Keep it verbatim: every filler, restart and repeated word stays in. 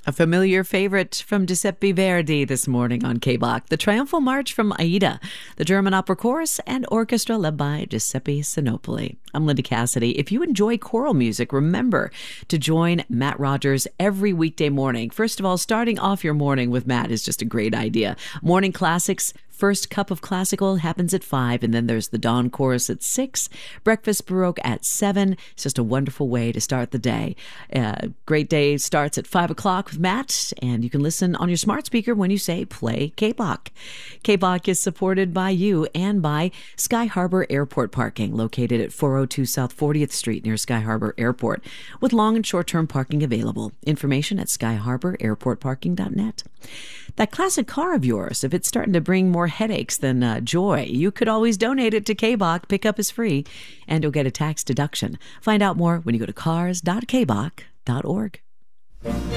A familiar favorite from Giuseppe Verdi this morning on K B O C, the Triumphal March from Aida, the German opera chorus and orchestra led by Giuseppe Sinopoli. I'm Linda Cassidy. If you enjoy choral music, remember to join Matt Rogers every weekday morning. First of all, starting off your morning with Matt is just a great idea. Morning classics. First cup of classical happens at five, and then there's the dawn chorus at six. Breakfast Baroque at seven. It's just a wonderful way to start the day. Uh, great day starts at five o'clock with Matt, and you can listen on your smart speaker when you say play K B O C. K B O C is supported by you and by Sky Harbor Airport Parking, located at four oh two South fortieth Street near Sky Harbor Airport, with long and short-term parking available. Information at sky harbor airport parking dot net. That classic car of yours, if it's starting to bring more headaches than uh, joy, you could always donate it to K B O C. Pickup is free, and you'll get a tax deduction. Find out more when you go to cars dot k b o c dot org.